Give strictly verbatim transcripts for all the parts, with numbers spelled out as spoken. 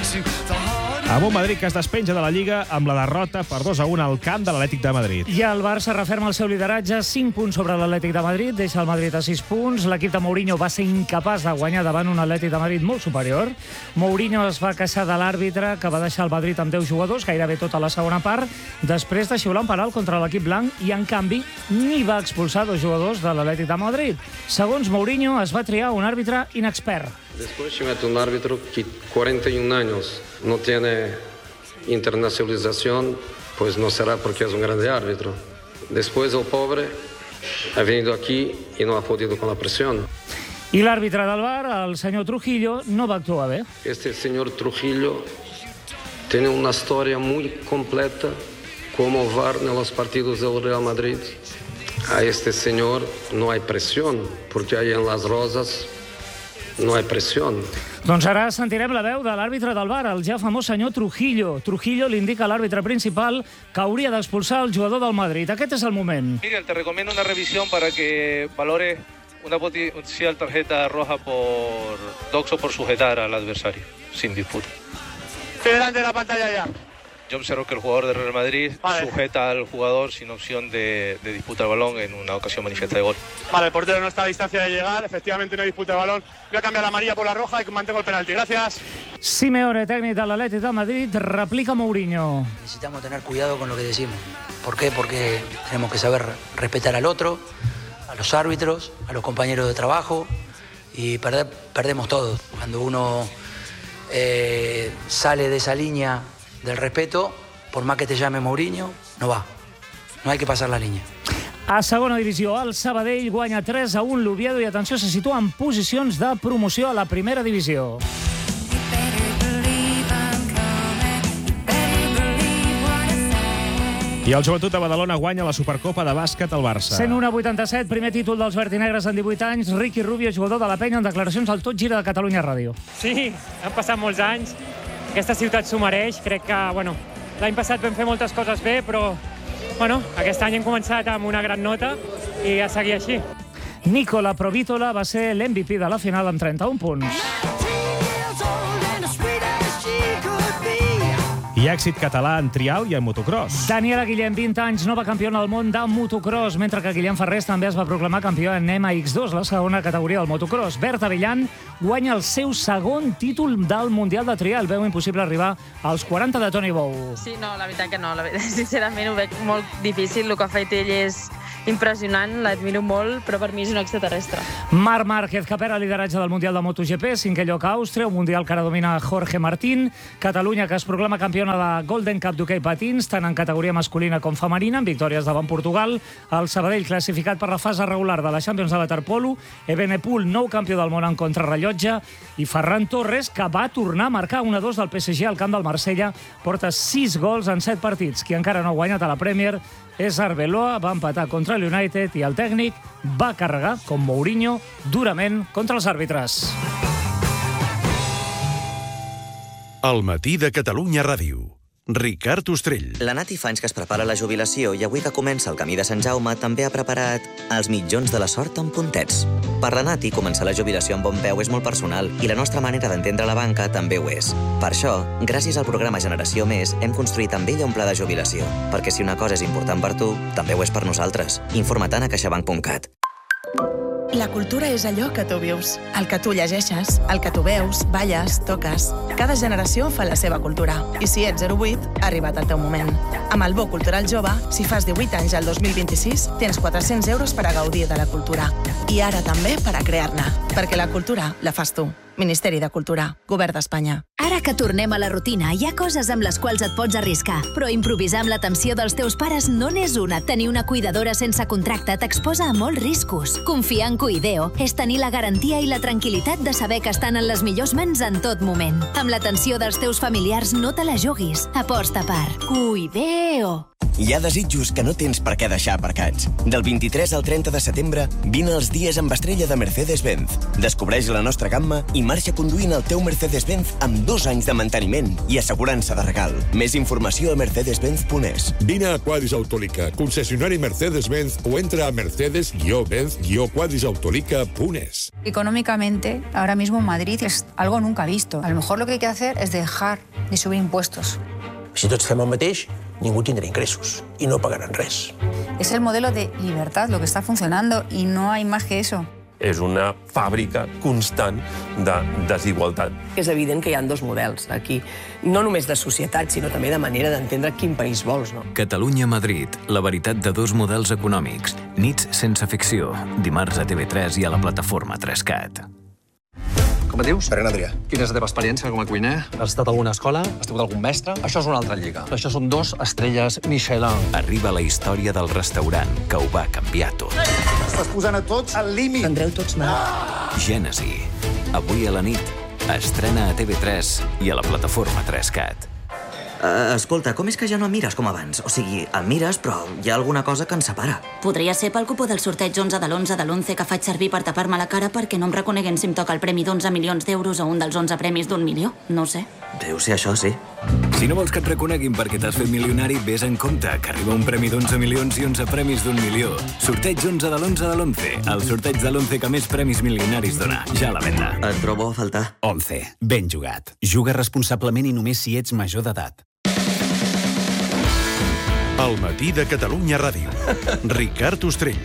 Amb un Madrid que es despenja de la Lliga amb la derrota per dos a un al camp de l'Atlètic de Madrid. I el Barça referma el seu lideratge, cinc punts sobre l'Atlètic de Madrid, deixa el Madrid a sis punts. L'equip de Mourinho va ser incapaç de guanyar davant un Atlètic de Madrid molt superior. Mourinho es va queixar de l'àrbitre, que va deixar el Madrid amb deu jugadors, gairebé tota la segona part, després de xiular un penal contra l'equip blanc i, en canvi, ni va expulsar dos jugadors de l'Atlètic de Madrid. Segons Mourinho, es va triar un àrbitre inexpert. Después se mete un árbitro que cuarenta y un años no tiene internacionalización, pues no será porque es un grande árbitro. Después el pobre ha venido aquí y no ha podido con la presión. I l'àrbitre del V A R, el senyor Trujillo, no va actuar bé. Este señor Trujillo tiene una historia muy completa como V A R en los partidos del Real Madrid. A este señor no hay presión, porque ahí en Las Rosas no hay presión. Doncs ara sentirem la veu de l'àrbitre del V A R, el ja famós senyor Trujillo. Trujillo li indica a l'àrbitre principal que hauria d'expulsar el jugador del Madrid. Aquest és el moment. Miguel, te recomiendo una revisión para que valore una potencial tarjeta roja por doxo por sujetar al adversario, sin disputa. Estoy delante de la pantalla ya. Yo observo que el jugador del Real Madrid vale. sujeta al jugador sin opción de, de disputa del balón en una ocasión manifiesta de gol. Vale, el portero no está a distancia de llegar, efectivamente no hay disputa de balón. Voy a cambiar la amarilla por la roja y mantengo el penalti. Gracias. Simeone, técnico del Atlètic de Madrid, replica Mourinho. Necesitamos tener cuidado con lo que decimos. ¿Por qué? Porque tenemos que saber respetar al otro, a los árbitros, a los compañeros de trabajo, y perder, perdemos todos. Cuando uno eh, sale de esa línea del respeto, por más que te llame Mourinho, no va. No hay que pasar la línia. A segona divisió, el Sabadell guanya tres a un l'Oviedo i, atenció, se situa en posicions de promoció a la primera divisió. I el Joventut de Badalona guanya la Supercopa de bàsquet al Barça. cent un a vuitanta-set, primer títol dels verdinegres en divuit anys. Ricky Rubio, jugador de la Penya, en declaracions al Tot Gira de Catalunya Ràdio. Sí, han passat molts anys. Aquesta ciutat s'ho mereix. Crec que, bueno, l'any passat vam fer moltes coses bé, però, bueno, aquest any hem començat amb una gran nota i a seguir així. Nicola Provítola va ser l'M V P de la final amb trenta-un punts. I èxit català en trial i en motocross. Daniela Guillem, vint anys, nova campiona del món de motocross, mentre que Guillem Ferrés també es va proclamar campió en M X dos, la segona categoria del motocross. Berta Villan guanya el seu segon títol del Mundial de Trial. Veu impossible arribar als quaranta de Toni Bou. Sí, no, la veritat que no. La veritat, sincerament ho veig molt difícil. El que ha fet ell és impressionant, l'admiro molt, però per mi és un extraterrestre. Marc Márquez capera el lideratge del Mundial de MotoGP, cinquè lloc a Àustria, un Mundial que ara domina Jorge Martín. Catalunya, que es proclama campiona de la Golden Cup d'hoquei patins, tant en categoria masculina com femenina, amb victòries davant Portugal. El Sabadell, classificat per la fase regular de la Champions de waterpolo. Evenepoel, nou campió del món en contrarrellotge. I Ferran Torres, que va tornar a marcar un a dos del P S G al camp del Marsella, porta sis gols en set partits. Qui encara no ha guanyat a la Premier és Arbeloa, va empatar contra el United i el tècnic va carregar, com Mourinho, durament contra els àrbitres. El matí de Catalunya Ràdio. Ricard Ostrell. La Nati fa anys que es prepara la jubilació i avui que comença el camí de Sant Jaume també ha preparat els mitjons de la sort amb puntets. Per la Nati, començar la jubilació amb bon peu és molt personal i la nostra manera d'entendre la banca també ho és. Per això, gràcies al programa Generació Més, hem construït amb ella un pla de jubilació. Perquè si una cosa és important per tu, també ho és per nosaltres. Informa-te'n a caixabank punt cat. La cultura és allò que tu vius, el que tu llegeixes, el que tu veus, balles, toques. Cada generació fa la seva cultura. I si ets zero vuit, ha arribat el teu moment. Amb el Bo Cultural Jove, si fas divuit anys al dos mil vint-i-sis, tens quatre-cents euros per a gaudir de la cultura. I ara també per a crear-ne. Perquè la cultura la fas tu. Ministeri de Cultura, Govern d'Espanya. Ara que tornem a la rutina, hi ha coses amb les quals et pots arriscar. Però improvisar amb l'atenció dels teus pares no n'és una. Tenir una cuidadora sense contracte t'exposa a molts riscos. Confiar en Cuideo és tenir la garantia i la tranquil·litat de saber que estan en les millors mans en tot moment. Amb l'atenció dels teus familiars no te la juguis. Aposta per Cuideo. Hi ha desitjos que no tens per què deixar aparcats. Del vint-i-tres al trenta de setembre, vine als dies amb estrella de Mercedes-Benz. Descobreix la nostra gamma i marxa conduint el teu Mercedes-Benz amb dos anys de manteniment i assegurança de regal. Més informació a mercedes benz punt es. Vine a Quadris Autolica, concessionari Mercedes-Benz, o entra a mercedes benz quadris autolica punt es. Económicamente, ahora mismo en Madrid es algo nunca visto. A lo mejor lo que hay que hacer es dejar de subir impuestos. Si tots fem el mateix, ningú tindrà ingressos i no pagaran res. Es el modelo de libertad lo que está funcionando y no hay más que eso. És una fàbrica constant de desigualtat. És evident que hi ha dos models aquí, no només de societat, sinó també de manera d'entendre quin país vols, no? Catalunya-Madrid, la veritat de dos models econòmics. Nits sense ficció, dimarts a T V tres i a la plataforma tres cat. Com et dius? Ferran Adrià. Quina és la teva experiència com a cuiner? Has estat a alguna escola? Has tingut algun mestre? Això és una altra lliga. Això són dos estrelles Michelin. Arriba la història del restaurant que ho va canviar tot. Estàs posant a tots al límit. Tindreu tots mal. Gènesi. Avui a la nit. Estrena a T V tres i a la plataforma tres cat. Uh, escolta, com és que ja no em mires com abans? O sigui, em mires, però hi ha alguna cosa que ens separa. Podria ser pel cupó del sorteig onze de l'onze de l'onze que faig servir per tapar-me la cara perquè no em reconeguin si em toca el premi d'onze milions d'euros o un dels onze premis d'un milió. No sé. Deu ser això, sí. Si no vols que et reconeguin perquè t'has fet milionari, vés en compte, que arriba un premi d'onze milions i onze premis d'un milió. Sorteig onze de l'onze de l'onze. El sorteig de l'onze que més premis milionaris dona. Ja a la venda. Et trobo a faltar. onze. Ben jugat. Juga responsablement i només si ets major d'edat. El matí de Catalunya Ràdio. Ricard Ostrell.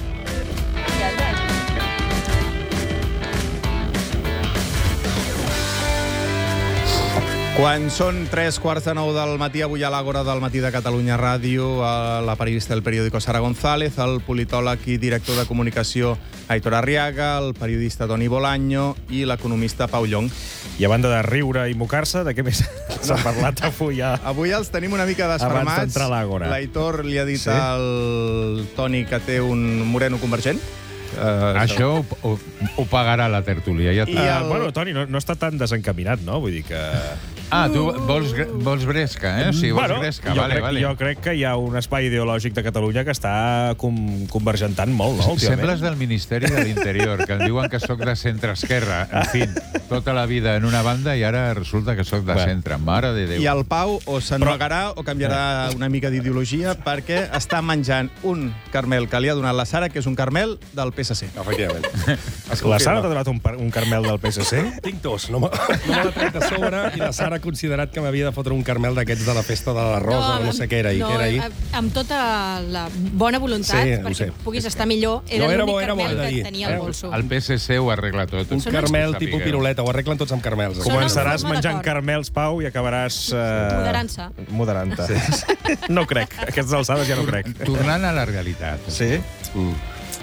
Quan són tres quarts de nou del matí, avui a l'Àgora del matí de Catalunya Ràdio, la periodista del periòdico Sara González, el politòleg i director de comunicació Aitor Arriaga, el periodista Toni Bolaño i l'economista Pau Llong. I a banda de riure i mocar-se, de què més s'ha parlat avui? Ja? Avui els tenim una mica desfermats. Abans d'entrar a l'Àgora. L'Aitor li ha dit sí? al Toni que té un moreno convergent. Uh, Això ho, ho, ho pagarà la tertúlia. Ja I el... Bueno, Toni, no, no està tan desencaminat, no? Vull dir que... Ah, tu vols, vols Bresca, eh? Sí, vols bueno, Bresca, jo vale, crec, vale. Jo crec que hi ha un espai ideològic de Catalunya que està com, convergentant molt, no, últimament? Sembles del Ministeri de l'Interior, que em diuen que sóc de centre-esquerra. En fi, tota la vida en una banda i ara resulta que sóc de bueno. centre. Mare de Déu. I el Pau o s'enrogarà o canviarà una mica d'ideologia perquè està menjant un carmel que li ha donat la Sara, que és un carmel del P S C. Efectivament. La Sara t'ha donat un, un carmel del P S C? Tinc dos. No me l'ha tret a sobre i la Sara ha considerat que m'havia de fotre un carmel d'aquests de la festa de la Rosa, no, no sé què era ahir. No, què era ahir. Amb tota la bona voluntat, sí, perquè puguis estar millor, era no, era l'únic bo, era carmel bo, que tenia al bolso. El P S C ho arregla tot. Un carmel tipus piruleta, ho arreglen tots amb carmels. Començaràs menjant carmels, Pau, i acabaràs... Uh... Moderant-se. Moderant-te. Sí. No crec. Aquestes alçades ja no crec. Tornant a la realitat. Sí? Mm.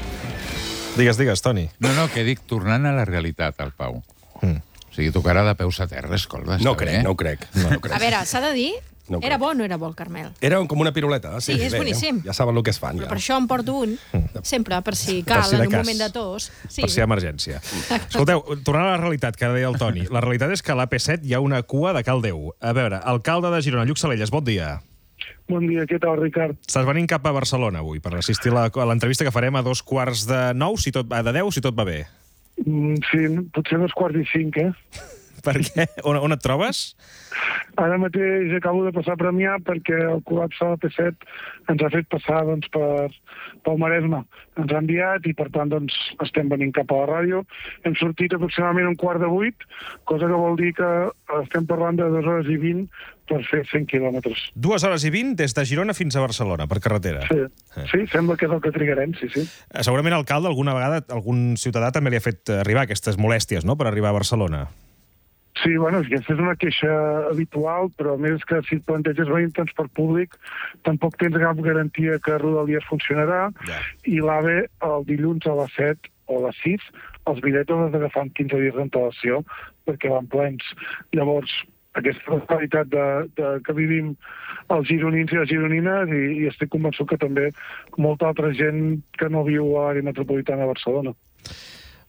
Digues, digues, Toni. No, no, que dic tornant a la realitat, el Pau. Mm. O sigui, tocarà de peus a terra, escolta. No crec, no ho crec. No, no crec. A veure, s'ha de dir, no era bo o no era bo el carmel? Era com una piruleta. Sí, sí és bé, boníssim. Ja saben el que es fan. Però ja. per això em porto un, sempre, per si cal, per si en un cas. moment de tos. Sí. Per si hi ha emergència. Escolteu, tornant a la realitat, que deia el Toni, la realitat és que a l'A P set hi ha una cua de Caldeu. A veure, alcalde de Girona, Lluc Salelles, bon dia. Bon dia, què tal, Ricard? Estàs venint cap a Barcelona avui per assistir a l'entrevista que farem a dos quarts de nou, si tot, de deu, si tot va bé. Mm, sí, potser dos quarts i cinc, eh? Per què? On, on et trobes? Ara mateix acabo de passar a Premià perquè el col·lapse de la P set ens ha fet passar doncs, per, pel Maresme. Ens ha enviat i, per tant, doncs, estem venint cap a la ràdio. Hem sortit aproximadament un quart de vuit, cosa que vol dir que estem parlant de dues hores i vint per fer cent quilòmetres. Dues hores i vint des de Girona fins a Barcelona, per carretera. Sí, eh. sí sembla que és el que trigarem, sí, sí. Segurament l'alcalde alguna vegada, algun ciutadà també li ha fet arribar aquestes molèsties, no?, per arribar a Barcelona. Sí, bueno, aquesta és una queixa habitual, però a més que si et planteges venir en transport públic tampoc tens cap garantia que Rodalies funcionarà, yeah. I l'AVE el dilluns a les set o a les sis els bitllets els has d'agafar amb quinze dies d'antelació perquè van plens. Llavors, aquesta realitat de, de, que vivim els gironins i les gironines i, i estic convençut que també molta altra gent que no viu a l'àrea metropolitana de Barcelona.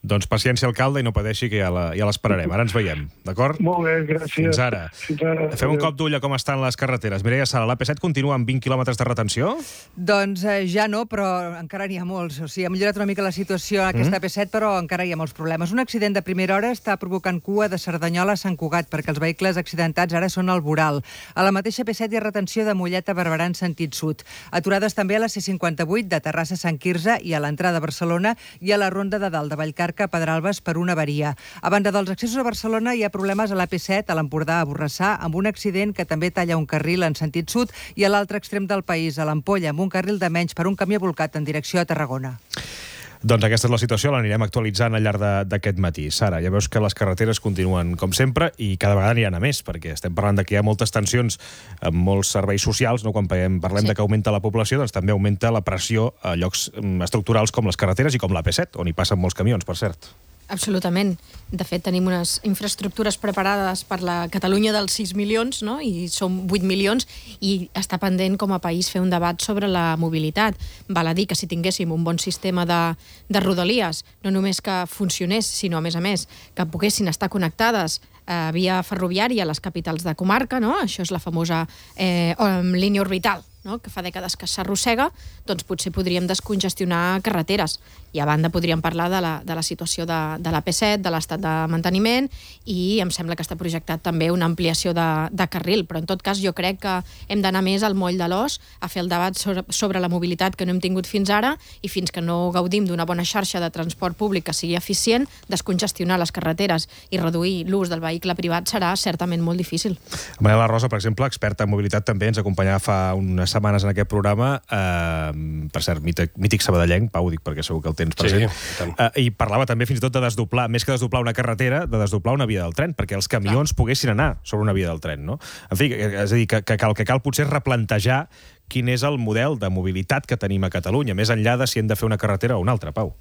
Doncs paciència, alcalde, i no pateixi, que ja la- ja l'esperarem. Ara ens veiem, d'acord? Molt bé, gràcies. Fins ara. Fins ara. Fem un cop d'ull a com estan les carreteres. Mireia Sala, l'A P set continua amb vint quilòmetres de retenció? Doncs eh, ja no, però encara n'hi ha molts. O sigui, ha millorat una mica la situació a aquesta Mm. A P set, però encara hi ha molts problemes. Un accident de primera hora està provocant cua de Cerdanyola a Sant Cugat, perquè els vehicles accidentats ara són al voral. A la mateixa A P set hi ha retenció de Mollet a Barberà en sentit sud. Aturades també a la C cinquanta-vuit de Terrassa a Sant Quirze i a l'entrada a Barcelona i a la ronda de dalt de Vallcarca a Pedralbes per una avaria. A banda dels accessos a Barcelona hi ha problemes a l'A P set, a l'Empordà, a Borrassà, amb un accident que també talla un carril en sentit sud i a l'altre extrem del país, a l'Ampolla, amb un carril de menys per un camió volcat en direcció a Tarragona. Doncs aquesta és la situació, l'anirem actualitzant al llarg de- d'aquest matí. Sara, ja veus que les carreteres continuen com sempre i cada vegada n'hi ha més, perquè estem parlant de que hi ha moltes tensions amb molts serveis socials, no? Quan parlem, parlem Sí. de que augmenta la població, doncs també augmenta la pressió a llocs mm, estructurals com les carreteres i com l'A P set, on hi passen molts camions, per cert. Absolutament. De fet, tenim unes infraestructures preparades per la Catalunya dels sis milions, no? I som vuit milions, i està pendent com a país fer un debat sobre la mobilitat. Val a dir que si tinguéssim un bon sistema de, de rodalies, no només que funcionés, sinó, a més a més, que poguessin estar connectades eh, via ferroviària a les capitals de comarca, no? Això és la famosa eh, línia orbital, no? Que fa dècades que s'arrossega, doncs potser podríem descongestionar carreteres. I a banda podríem parlar de la, de la situació de, de l'A P set, de l'estat de manteniment, i em sembla que està projectat també una ampliació de, de carril, però en tot cas jo crec que hem d'anar més al moll de l'os, a fer el debat sobre, sobre la mobilitat que no hem tingut fins ara, i fins que no gaudim d'una bona xarxa de transport públic que sigui eficient, descongestionar les carreteres i reduir l'ús del vehicle privat serà certament molt difícil. Manela Rosa, per exemple, experta en mobilitat, també ens acompanyava fa unes setmanes en aquest programa, eh, per cert, mític, mític sabadellenc, Pau, dic perquè segur que el tens present, Sí, eh, i parlava també fins i tot de desdoblar, més que desdoblar una carretera, de desdoblar una via del tren, perquè els camions poguessin anar sobre una via del tren, no? En fi, és a dir, que, que cal, que cal potser és replantejar quin és el model de mobilitat que tenim a Catalunya, més enllà de si hem de fer una carretera o una altra, Pau.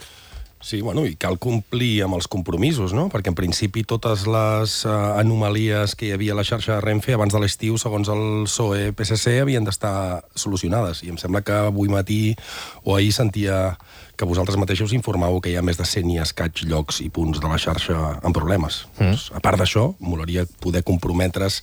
Sí, bueno, i cal complir amb els compromisos, no? Perquè en principi totes les uh, anomalies que hi havia a la xarxa de Renfe abans de l'estiu, segons el P S O E P S C, havien d'estar solucionades. I em sembla que avui matí o ahir sentia que vosaltres mateixos informàveu que hi ha més de cent i escaig llocs i punts de la xarxa amb problemes. Mm. Doncs, a part d'això, molaria poder comprometre's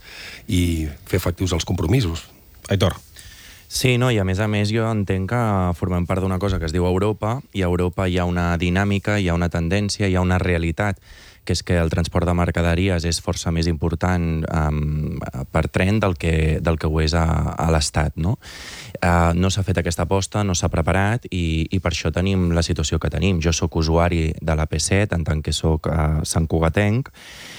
i fer efectius els compromisos. Aitor. Sí, no, i a més a més jo entenc que formem part d'una cosa que es diu Europa, i a Europa hi ha una dinàmica, hi ha una tendència, hi ha una realitat, que és que el transport de mercaderies és força més important um, per tren del que, del que ho és a, a l'Estat, no? Uh, no s'ha fet aquesta aposta, no s'ha preparat, i, i per això tenim la situació que tenim. Jo sóc usuari de l'A P set, en tant que sóc uh, santcugatenc,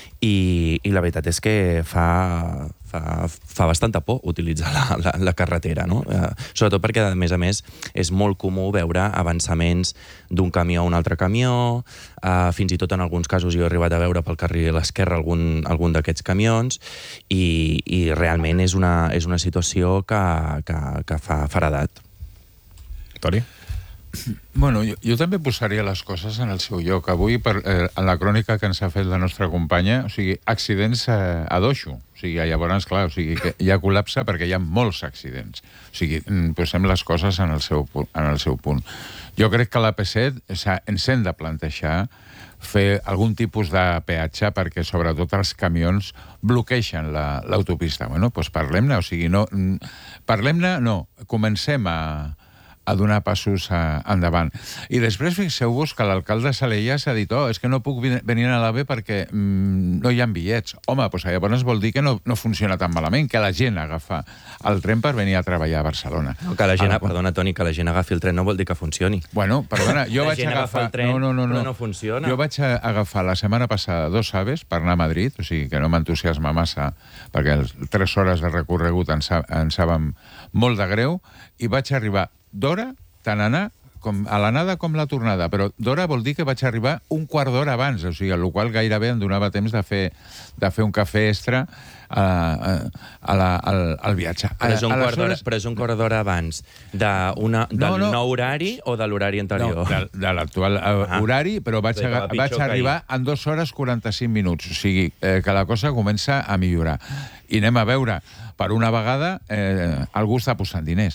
i, i la veritat és que fa, fa, fa bastanta por utilitzar la, la, la carretera, no? Eh, sobretot perquè, a més a més, és molt comú veure avançaments d'un camió a un altre camió, eh, fins i tot en alguns casos jo he arribat a veure pel carril a l'esquerra algun, algun d'aquests camions, i, i realment és una, és una situació que, que, que fa faradat. Toni? Bueno, jo, jo també posaria les coses en el seu lloc. Avui, per, eh, en la crònica que ens ha fet la nostra companya, o sigui, accidents eh, a doixo. O sigui, llavors, clar, o sigui, que hi ha col·lapse perquè hi ha molts accidents. O sigui, posem les coses en el seu, en el seu punt. Jo crec que l'A P set ens hem de plantejar fer algun tipus de peatge perquè sobretot els camions bloqueixen l'autopista. La, bueno, doncs parlem-ne, o sigui, no... Parlem-ne, no, comencem a... a donar passos a, endavant. I després fixeu-vos que l'alcalde Salellas ha dit oh, és que no puc venir a l'AVE perquè mm, no hi ha bitllets. Home, doncs llavors vol dir que no, no funciona tan malament, que la gent agafa el tren per venir a treballar a Barcelona. No, que la gent, Ara, perdona, Toni, que la gent agafi el tren no vol dir que funcioni. Bueno, perdona, jo la vaig gent agafar... agafa el tren, no, no, no, no. però no funciona. Jo vaig agafar la setmana passada dos aves per anar a Madrid, o sigui que no m'entusiasma massa, perquè les tres hores de recorregut ens, ens saben molt de greu, i vaig arribar d'hora, tant anar com a l'anada com la tornada, però d'hora vol dir que vaig arribar un quart d'hora abans, o sigui, el qual gairebé em donava temps de fer, de fer un cafè extra a, a, a la, al, al viatge. Però és un, quart d'hora, hores... però és un quart d'hora abans de una, del no, no. nou horari o de l'horari anterior? No, de, de l'actual ah. horari, però vaig, a, vaig arribar en dues hores quaranta-cinc minuts, o sigui, eh, que la cosa comença a millorar. I anem a veure, per una vegada, eh, algú està posant diners.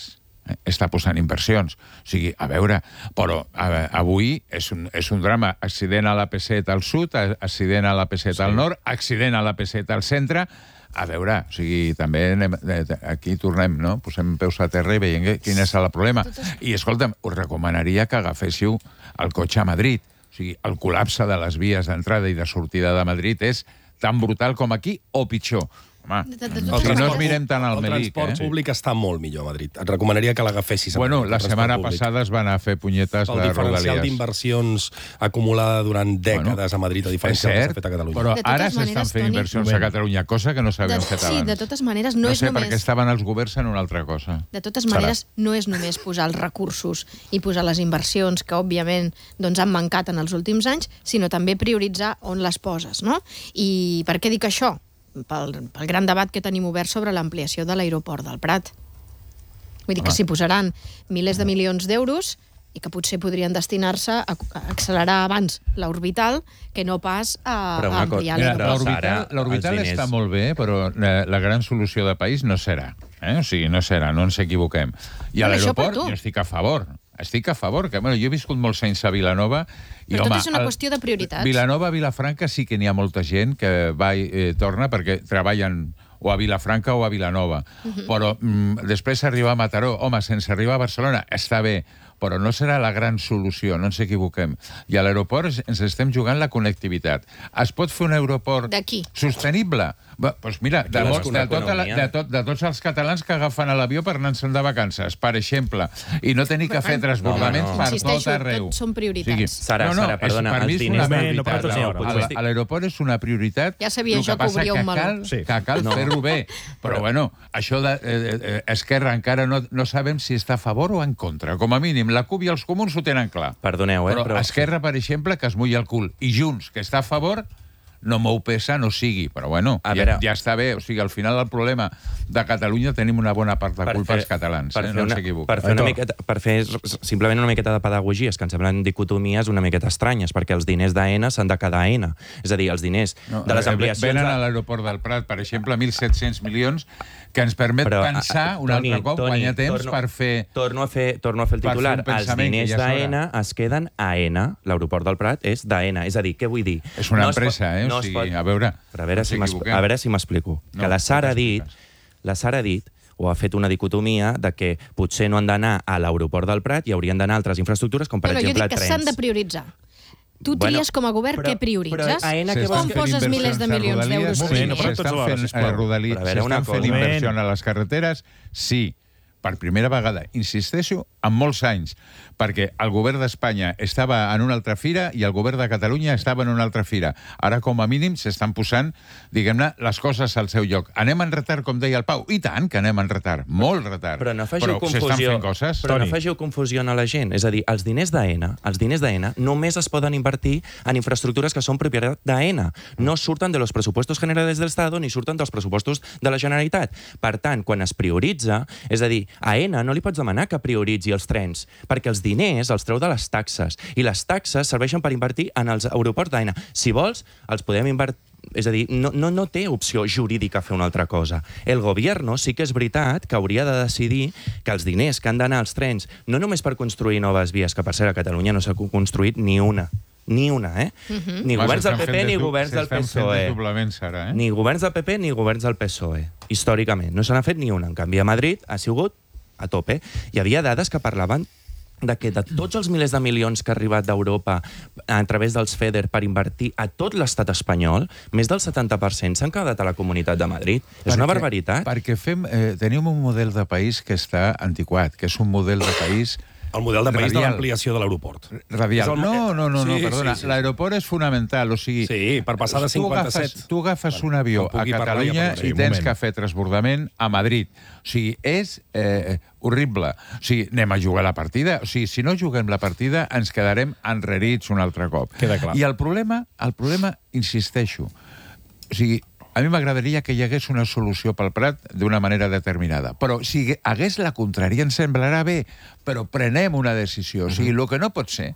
està posant inversions. O sigui, a veure, però a, avui és un, és un drama. Accident a l'A P set al sud, accident a l'A P set al nord, accident a l'A P set al centre. A veure, o sigui, també anem, aquí tornem, no? Posem peus a terra i veiem quin és el problema. I, escolta'm, us recomanaria que agaféssiu el cotxe a Madrid. O sigui, el col·lapse de les vies d'entrada i de sortida de Madrid és tan brutal com aquí o pitjor. Home, si no ens mirem tant al Melic, eh? El transport públic està molt millor a Madrid. Et recomanaria que l'agafessis a Madrid. Bueno, la setmana passada es van a fer punyetes pel de diferencial Rodalies. d'inversions acumulada durant dècades a Madrid, a diferència del que s'ha fet a Catalunya. Però ara s'estan fent inversions a Catalunya, cosa que no s'havien fet abans. Sí, de totes maneres, no, no és sé només... perquè estaven els governs en una altra cosa. De totes maneres, no és només posar els recursos i posar les inversions que, òbviament, doncs, han mancat en els últims anys, sinó també prioritzar on les poses, no? I per què dic això? Pel, pel gran debat que tenim obert sobre l'ampliació de l'aeroport del Prat. Vull dir que s'hi posaran milers de milions d'euros i que potser podrien destinar-se a accelerar abans l'orbital que no pas a, a ampliar l'aeroport. L'orbital està molt bé, però la, la gran solució de país no serà. Eh? O sigui, no serà, no ens equivoquem. I a l'aeroport jo estic a favor. Estic a favor, que bueno, jo he viscut molts anys a Vilanova i, però home, tot és una qüestió de prioritats. Vilanova, Vilafranca sí que n'hi ha molta gent que va i eh, torna perquè treballen o a Vilafranca o a Vilanova. Uh-huh. Però mm, després arribar a Mataró, home, sense arribar a Barcelona, està bé, però no serà la gran solució, no ens equivoquem. I a l'aeroport ens estem jugant la connectivitat. Es pot fer un aeroport sostenible? Doncs mira, de, de, de, tota la, de, tot, de tots els catalans que agafen l'avió per anar-se'n de vacances, per exemple, i no tenir que fer transbordaments no, no. per tot arreu. Tots són prioritats. Sí. Sara, no, no, Sara, perdona, per mi és una prioritat. No, l'aeroport és una prioritat. Ja sabia jo que obria un meló. Cal, sí. Que cal no. fer-ho bé. Però, bueno, això de eh, eh, Esquerra encara no, no sabem si està a favor o en contra. Com a mínim, la C U P i els comuns ho tenen clar. Perdoneu, eh? Però, però Esquerra, per exemple, que es mulla el cul. I Junts, que està a favor, no m'ho pesa, no sigui. Però, bueno, ja, veure, ja està bé. O sigui, al final el problema de Catalunya tenim una bona part de culpa als catalans. Eh? No ens equivoquem. Per fer, una miqueta, per fer simplement una miqueta de pedagogia, és que em semblen dicotomies una miqueta estranyes, perquè els diners d'Aena s'han de quedar a Aena. És a dir, els diners no, de les ampliacions... Venen a l'aeroport del Prat, per exemple, mil set-cents milions, que ens permet però, pensar un Toni, altre cop, Toni, guanyar temps torno, per fer... Torno a fer, torno a fer el titular. Els diners ja d'Aena es queden a Aena. L'aeroport del Prat és d'Aena. És a dir, què vull dir? És una no empresa, eh? O sigui, a veure... Però a veure, no si a veure si m'explico. No, que la Sara ha dit, la Sara ha dit, o ha fet una dicotomia de que potser no han d'anar a l'aeroport del Prat i haurien d'anar a altres infraestructures, com per no, exemple trens. Jo dic que s'han de prioritzar. Tu bueno, tries com a govern però, què prioritzes? Però Aena, que on poses milers de milions d'euros? S'estan fent, eh, Rodalies, s'estan fent inversió a les carreteres? Sí. Per primera vegada, insisteixo, en molts anys, perquè el govern d'Espanya estava en una altra fira i el govern de Catalunya estava en una altra fira. Ara, com a mínim, s'estan posant, diguem-ne, les coses al seu lloc. Anem en retard, com deia el Pau? I tant que anem en retard, molt retard. Però no fagiu però confusió, coses. Però no fagiu confusió a la gent. És a dir, els diners d'Aena, els diners d'Aena només es poden invertir en infraestructures que són propietat d'Aena. No surten de los presupuestos generales del Estado ni surten dels pressupostos de la Generalitat. Per tant, quan es prioritza, és a dir, a Aena no li pots demanar que prioritzi els trens, perquè els diners els treu de les taxes, i les taxes serveixen per invertir en els aeroports d'Aena. Si vols, els podem invertir. És a dir, no, no, no té opció jurídica fer una altra cosa. El govern sí que és veritat que hauria de decidir que els diners que han d'anar als trens, no només per construir noves vies, que per cert a Catalunya no s'ha construït ni una, ni una, eh? Uh-huh. Ni governs del P P ni governs del P S O E. Ara, eh? Ni governs del P P ni governs del P S O E. Històricament. No se n'ha fet ni una. En canvi, a Madrid ha sigut a tope. Hi havia dades que parlaven de que de tots els milers de milions que ha arribat d'Europa a través dels FEDER per invertir a tot l'estat espanyol, més del setanta per cent s'han quedat a la Comunitat de Madrid. És perquè, una barbaritat. Perquè fem, eh, tenim un model de país que està antiquat, que és un model de país... El model de país radial. De l'ampliació de l'aeroport. Radial. El... No, no, no, sí, no perdona. Sí, sí. L'aeroport és fonamental, o sigui... Sí, per passar de cinquanta-set... Tu agafes, tu agafes un avió a Catalunya i tens que fer transbordament a Madrid. O sigui, és eh, horrible. O sigui, anem a jugar la partida. O sigui, si no juguem la partida, ens quedarem enrerits un altre cop. Queda clar. I el problema, el problema, insisteixo, o sigui, a mi m'agradaria que hi hagués una solució pel Prat d'una manera determinada. Però si hagués la contrària, ens semblarà bé, però prenem una decisió. O sigui, el que no pot ser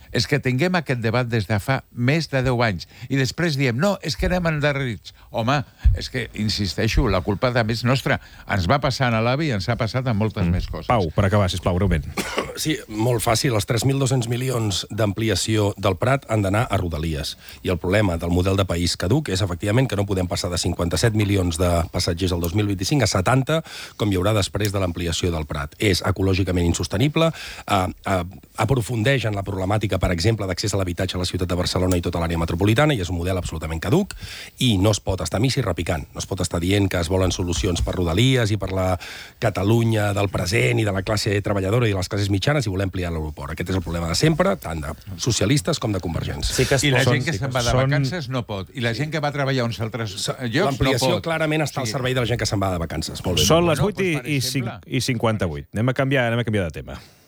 és que tinguem aquest debat des de fa més de deu anys i després diem, no, és que anem endarrerits. Home, és que, insisteixo, la culpa també és nostra. Ens va passar a l'AVI i ens ha passat amb moltes mm. més coses. Pau, per acabar, sisplau, breument. Sí, molt fàcil. Els tres mil dos-cents milions d'ampliació del Prat han d'anar a Rodalies. I el problema del model de país caduc és, efectivament, que no podem passar de cinquanta-set milions de passatgers al dos mil vint-i-cinc a setanta, com hi haurà després de l'ampliació del Prat. És ecològicament insostenible, eh, eh, aprofundeix en la problemàtica, per exemple, d'accés a l'habitatge a la ciutat de Barcelona i tota l'àrea metropolitana, i és un model absolutament caduc, i no es pot estar missi repicant. No es pot estar dient que es volen solucions per Rodalies i per la Catalunya del present i de la classe treballadora i de les classes mitjanes i voler ampliar l'aeroport. Aquest és el problema de sempre, tant de socialistes com de convergents. Sí que I la gent que se'n va de vacances no pot. I la gent que va treballar a uns altres llocs no pot. L'ampliació clarament està al servei de la gent que se'n va de vacances. Molt bé. Són les vuit i cinquanta-vuit. Anem a canviar, anem a canviar de tema.